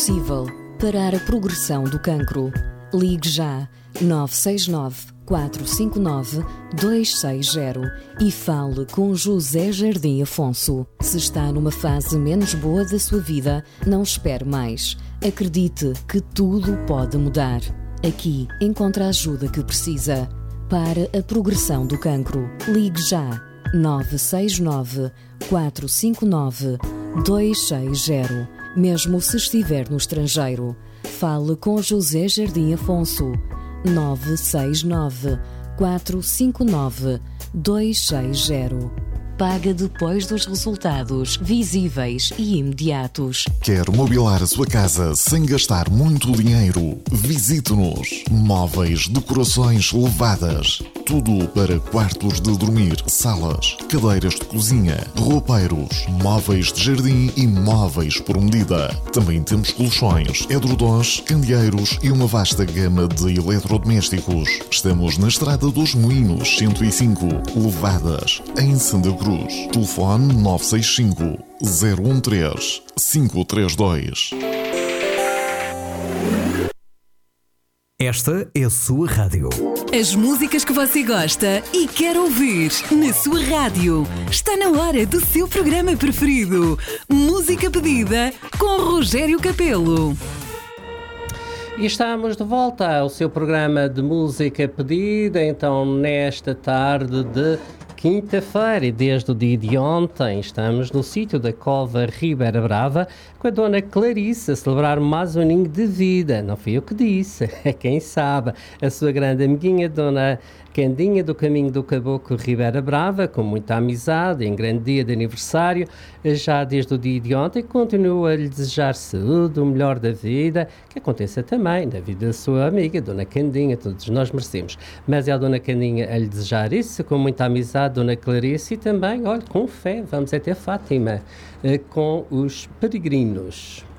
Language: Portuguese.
possível parar a progressão do cancro. Ligue já 969 459 260 e fale com José Jardim Afonso. Se está numa fase menos boa da sua vida, não espere mais. Acredite que tudo pode mudar. Aqui encontra a ajuda que precisa. Para a progressão do cancro, ligue já 969 459 260. Mesmo se estiver no estrangeiro, fale com José Jardim Afonso. 969 459 260. Paga depois dos resultados visíveis e imediatos. Quer mobilar a sua casa sem gastar muito dinheiro? Visite-nos. Móveis, decorações, levadas. Tudo para quartos de dormir, salas, cadeiras de cozinha, roupeiros, móveis de jardim e móveis por medida. Também temos colchões, edredons, candeeiros e uma vasta gama de eletrodomésticos. Estamos na Estrada dos Moinhos, 105, Levadas, em Santa Cruz. Telefone 965 013 532. Esta é a sua rádio. As músicas que você gosta e quer ouvir na sua rádio. Está na hora do seu programa preferido. Música Pedida com Rogério Capelo. E estamos de volta ao seu programa de música pedida, então nesta tarde de quinta-feira e desde o dia de ontem estamos no sítio da Cova Ribeira Brava com a Dona Clarice a celebrar mais um aninho de vida. Não fui eu que disse, é quem sabe. A sua grande amiguinha, Dona Candinha do Caminho do Caboclo Ribeira Brava, com muita amizade, em grande dia de aniversário, já desde o dia de ontem, continuo a lhe desejar saúde, o melhor da vida, que aconteça também na vida da sua amiga, Dona Candinha, todos nós merecemos. Mas é a Dona Candinha a lhe desejar isso, com muita amizade, Dona Clarice, e também, olha, com fé, vamos até Fátima, com os peregrinos.